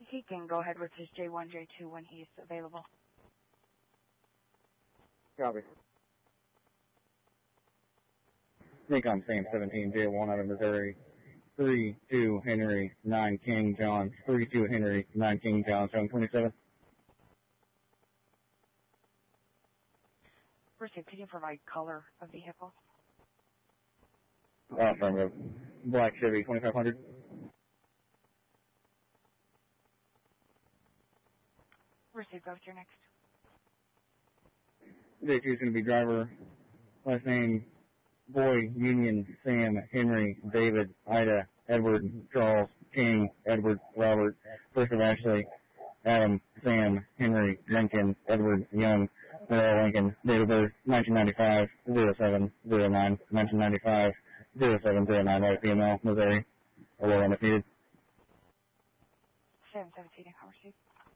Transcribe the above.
He can go ahead with his J1, J2 when he's available. Copy. Recon Sam 17, J1 out of Missouri. 3-2 Henry, 9 King John. 3-2 Henry, 9 King John, 727. Received. Could you provide color of vehicle? Affirmative. Black Chevy, 2500. Received. Go with your next. J2 is going to be driver. Last name, Boy, Union, Sam, Henry, David, Ida, Edward, Charles, King, Edward, Robert, first of Ashley, Adam, Sam, Henry, Lincoln, Edward, Young, Merrill Lincoln, date of birth, 1995, 0709, 1995, 0709, white female, Missouri, although undefeated. 717, how received?